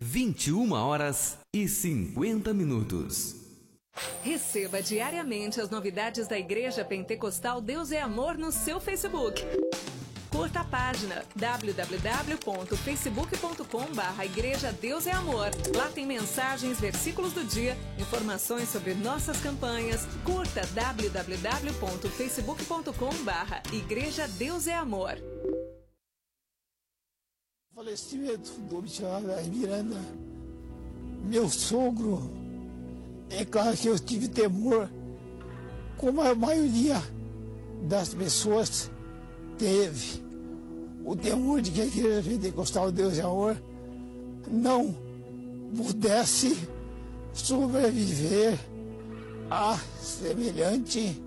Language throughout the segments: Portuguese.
21h50. Receba diariamente as novidades da Igreja Pentecostal Deus é Amor no seu Facebook. Curta a página www.facebook.com/Igreja Deus é Amor. Lá tem mensagens, versículos do dia, informações sobre nossas campanhas. Curta www.facebook.com/Igreja Deus é Amor. Falecimento do missionário Miranda, meu sogro, é claro que eu tive temor, como a maioria das pessoas teve, o temor de que a Igreja Pentecostal Deus é Amor não pudesse sobreviver a semelhante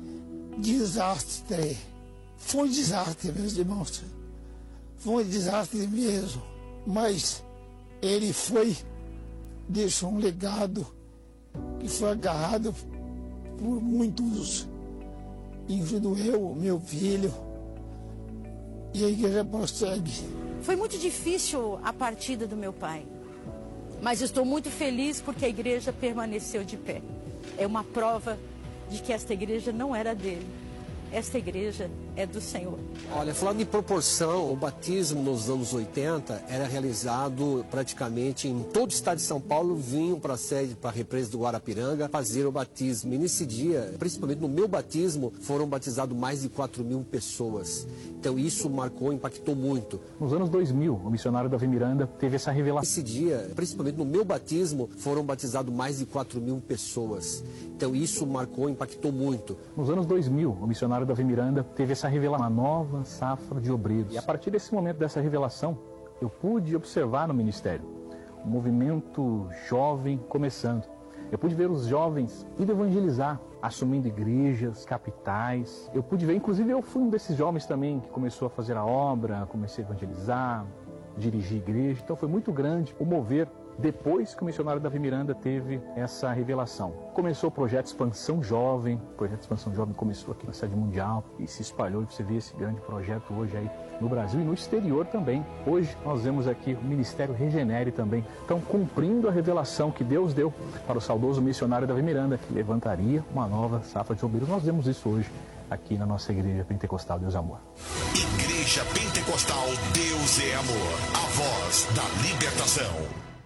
desastre. Foi um desastre, meus irmãos. Foi um desastre mesmo, mas ele deixou um legado que foi agarrado por muitos, incluindo eu, meu filho, e a igreja prossegue. Foi muito difícil a partida do meu pai, mas estou muito feliz porque a igreja permaneceu de pé. É uma prova de que esta igreja não era dele. Esta igreja é do Senhor. Olha, falando em proporção, o batismo nos anos 80 era realizado praticamente em todo o estado de São Paulo, vinham para a sede, para a represa do Guarapiranga, fazer o batismo. E nesse dia, principalmente no meu batismo, foram batizados mais de 4.000 pessoas. Então isso marcou, impactou muito. Nos anos 2000, o missionário Davi Miranda teve essa revelação. Nesse dia, principalmente no meu batismo, foram batizados mais de 4.000 pessoas. Então isso marcou, impactou muito. Nos anos 2000, o missionário Davi Miranda teve essa revelação, uma nova safra de obreiros. E a partir desse momento, dessa revelação, eu pude observar no ministério um movimento jovem começando. Eu pude ver os jovens indo evangelizar, assumindo igrejas, capitais. Eu pude ver, inclusive eu fui um desses jovens também que começou a fazer a obra, comecei a evangelizar, dirigir igreja. Então foi muito grande o mover depois que o missionário Davi Miranda teve essa revelação. Começou o projeto Expansão Jovem, o projeto Expansão Jovem começou aqui na sede mundial e se espalhou, e você vê esse grande projeto hoje aí no Brasil e no exterior também. Hoje nós vemos aqui o Ministério Regenere também. Então, cumprindo a revelação que Deus deu para o saudoso missionário Davi Miranda, que levantaria uma nova safra de obreiros. Nós vemos isso hoje aqui na nossa Igreja Pentecostal Deus é Amor. Igreja Pentecostal Deus é Amor, a voz da libertação.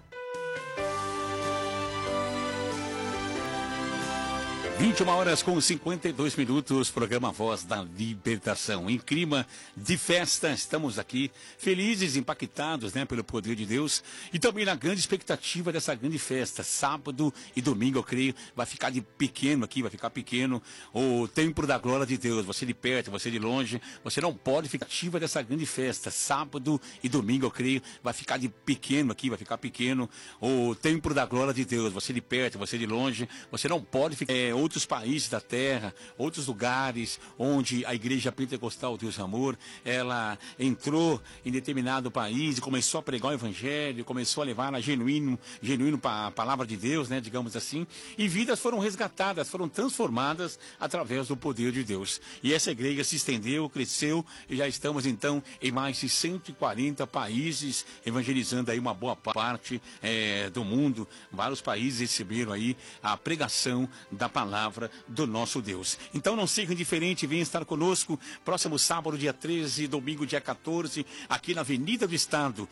21h52, programa Voz da Libertação. Em clima de festa, estamos aqui felizes, impactados, pelo poder de Deus e também na grande expectativa dessa grande festa. Sábado e domingo, eu creio, vai ficar pequeno o templo da glória de Deus. Você de perto, você de longe, você não pode ficar ativa dessa grande festa. Sábado e domingo, eu creio, vai ficar pequeno o templo da glória de Deus. Você de perto, você de longe, você não pode ficar outros países da terra, outros lugares onde a Igreja Pentecostal Deus Amor, ela entrou em determinado país e começou a pregar o Evangelho, começou a levar a genuíno para a palavra de Deus, digamos assim, e vidas foram resgatadas, foram transformadas através do poder de Deus. E essa igreja se estendeu, cresceu, e já estamos então em mais de 140 países, evangelizando aí uma boa parte do mundo. Vários países receberam aí a pregação da palavra do nosso Deus. Então não siga indiferente, venha estar conosco próximo sábado, dia 13, domingo, dia 14, aqui na Avenida do Estado,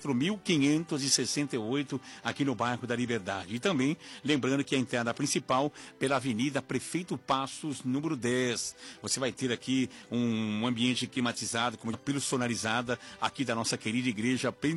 4.568, aqui no bairro da Liberdade. E também, lembrando que a entrada principal pela Avenida Prefeito Passos, número 10. Você vai ter aqui um ambiente climatizado, com uma personalizada aqui da nossa querida Igreja